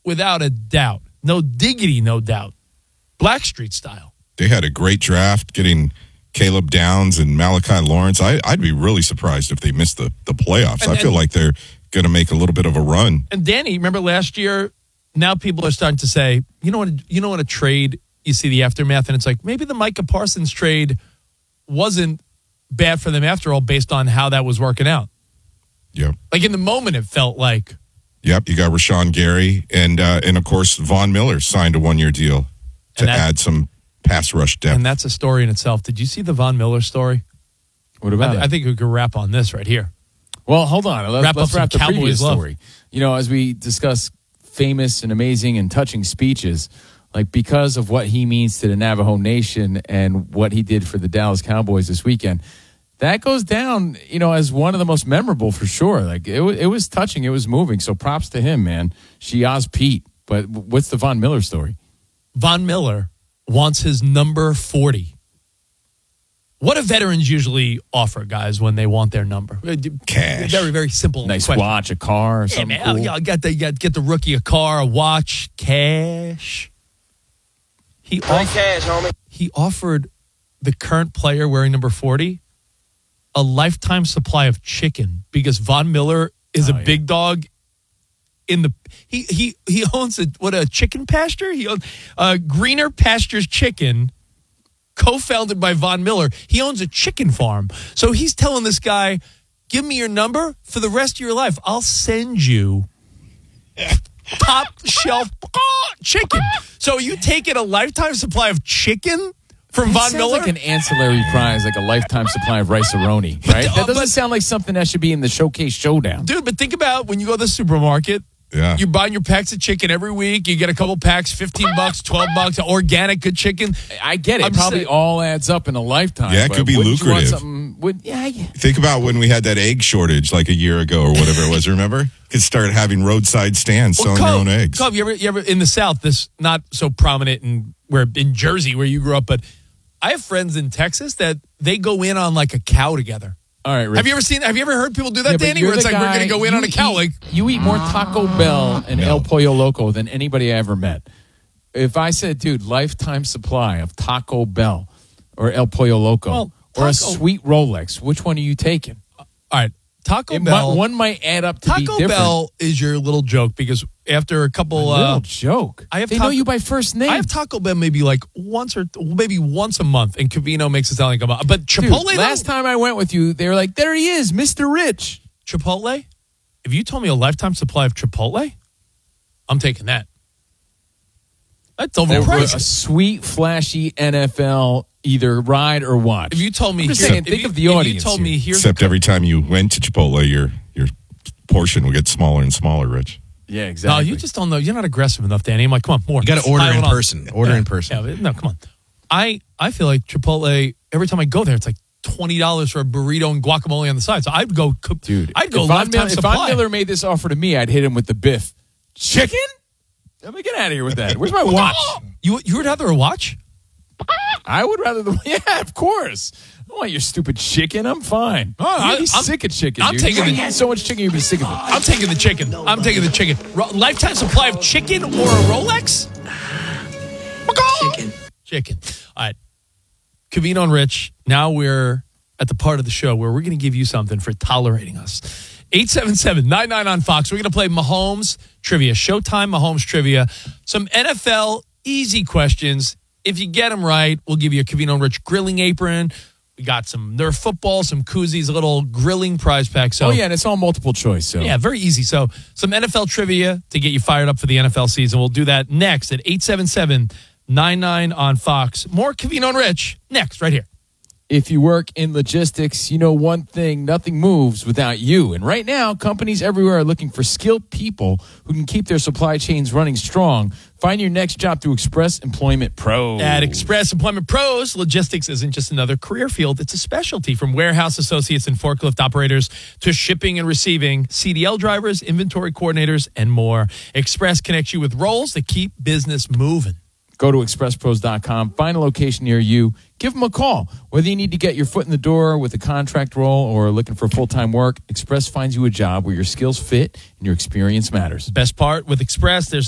without a doubt. No diggity, no doubt. Blackstreet style. They had a great draft getting Caleb Downs and Malachi Lawrence. I'd be really surprised if they missed the playoffs. I feel like they're going to make a little bit of a run. And Danny, remember last year? Now people are starting to say, you know what a trade, you see the aftermath, and it's like maybe the Micah Parsons trade wasn't bad for them after all based on how that was working out. Yep. Like in the moment, it felt like. Yep, you got Rashawn Gary, and of course, Von Miller signed a one-year deal to add some pass rush depth. And that's a story in itself. Did you see the Von Miller story? What about it? I think we could wrap on this right here. Well, hold on. Let's wrap the previous love. story. You know, as we discuss famous and amazing and touching speeches, like because of what he means to the Navajo Nation and what he did for the Dallas Cowboys this weekend, that goes down, you know, as one of the most memorable for sure. Like it was touching, it was moving. So props to him, man. Shiaz Pete. But what's the Von Miller story? Von Miller wants his number 40. What do veterans usually offer, guys, when they want their number? Cash. Very, very simple. Nice question. watch, a car, or something cool. Yeah, get the rookie a car, a watch, cash. Cash, homie. He offered the current player wearing number 40 a lifetime supply of chicken because Von Miller is a big dog in the he owns a chicken pasture. He owns Greener Pastures Chicken, co-founded by Von Miller. He owns a chicken farm. So he's telling this guy, give me your number for the rest of your life. I'll send you top shelf chicken. So you taking a lifetime supply of chicken from Von Miller? Like an ancillary prize, like a lifetime supply of rice-a-roni, right? That doesn't sound like something that should be in the Showcase Showdown. Dude, but think about when you go to the supermarket. Yeah. You're buying your packs of chicken every week. You get a couple packs, $15, $12, organic good chicken. I get it. It probably all adds up in a lifetime. Yeah, it could be lucrative. Think about when we had that egg shortage like a year ago or whatever it was, remember? Could start having roadside stands selling their own eggs. Cove, you ever in the South, this not so prominent in Jersey where you grew up, but I have friends in Texas that they go in on like a cow together. All right, Rich. Have you ever heard people do that, Danny? Where it's like, we're going to go in on a cow. Like you eat more Taco Bell and El Pollo Loco than anybody I ever met. If I said, dude, lifetime supply of Taco Bell or El Pollo Loco or a sweet Rolex, which one are you taking? All right, Taco Bell. One might add up to be different. Taco Bell is your little joke because after a couple... little joke? They know you by first name. I have Taco Bell maybe like once a month, and Covino makes it sound like I'm... But Chipotle... Dude, last time I went with you, they were like, there he is, Mr. Rich. Chipotle? If you told me a lifetime supply of Chipotle, I'm taking that. That's overpriced. A sweet, flashy NFL either ride or watch. If you told me... think of the audience. If you told me here's... Except every time you went to Chipotle, your portion will get smaller and smaller, Rich. Yeah, exactly. No, you just don't know. You're not aggressive enough, Danny. I'm like, come on, more. You got to order in person. Order in person. Yeah, no, come on. I feel like Chipotle, every time I go there, it's like $20 for a burrito and guacamole on the side. So I'd go... Dude, I'd go lifetime supply. If Von Miller made this offer to me, I'd hit him with the Biff. Chicken? Let me get out of here with that. Where's my watch? You would rather a watch? I would rather yeah, of course. I don't want your stupid chicken. I'm fine. I'm sick of chicken. I'm taking so much chicken, you'd be sick of it. I'm taking the chicken. Lifetime supply of chicken or a Rolex? Chicken. All right. Covino and Rich, now we're at the part of the show where we're going to give you something for tolerating us. 877-99 on Fox. We're going to play Mahomes trivia. Showtime Mahomes trivia. Some NFL easy questions. If you get them right, we'll give you a Covino and Rich grilling apron. We got some Nerf football, some koozies, a little grilling prize pack. So, and it's all multiple choice. So. Yeah, very easy. So some NFL trivia to get you fired up for the NFL season. We'll do that next at 877-99 on Fox. More Covino and Rich next, right here. If you work in logistics, you know one thing, nothing moves without you. And right now, companies everywhere are looking for skilled people who can keep their supply chains running strong. Find your next job through Express Employment Pros. At Express Employment Pros, logistics isn't just another career field. It's a specialty, from warehouse associates and forklift operators to shipping and receiving, CDL drivers, inventory coordinators, and more. Express connects you with roles that keep business moving. Go to expresspros.com, find a location near you, give them a call. Whether you need to get your foot in the door with a contract role or looking for full-time work, Express finds you a job where your skills fit and your experience matters. Best part with Express, there's